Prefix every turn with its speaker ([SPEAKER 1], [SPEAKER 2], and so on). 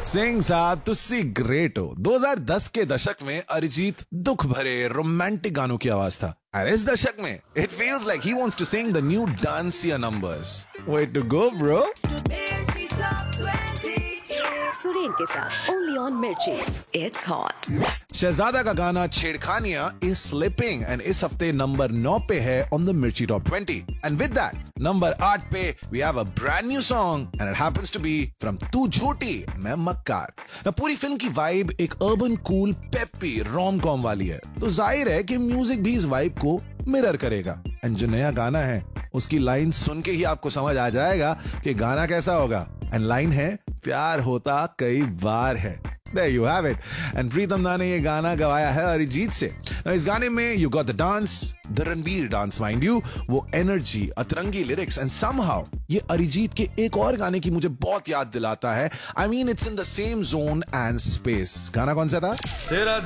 [SPEAKER 1] सिंह साहब तुस्सी ग्रेट हो। 2010 के दशक में अरिजीत दुख भरे रोमांटिक गानों की आवाज था, और इस दशक में it feels like he wants to sing the new डांसिया numbers. Way to go bro.
[SPEAKER 2] Suren के साथ ओनली ऑन मिर्ची, इट्स हॉट।
[SPEAKER 1] शहजादा का गाना छेड़खानियां इज स्लिपिंग एंड इस हफ्ते नंबर 9 पे है ऑन द मिर्ची top 20। And with that number 8 पे we have a brand new song and it happens to be from तू झूठी मैं मक्कार। ना पूरी फिल्म की वाइब एक अर्बन कूल पेप्पी रोम कॉम वाली है, तो जाहिर है कि म्यूजिक भी इस वाइब को मिरर करेगा। एंड जो नया गाना है उसकी लाइन सुन के ही आपको समझ आ जाएगा कि गाना कैसा होगा। एंड लाइन है प्यार होता कई बार है। There you have it. And प्रीतम दा ने ये गाना गवाया है अरिजीत से। Now, इस गाने में you got the dance, the Ranbir dance mind you, वो एनर्जी, अतरंगी लिरिक्स एंड somehow ये अरिजीत के एक और गाने की मुझे बहुत याद दिलाता है। I mean it's in the same zone and space। गाना कौन सा था?